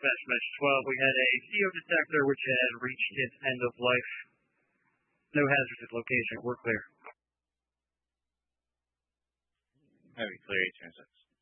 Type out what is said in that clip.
dispatch mesh 12. We had a CO detector which had reached its end of life. No hazards at location. We're clear. Heavy clear, 8 turns.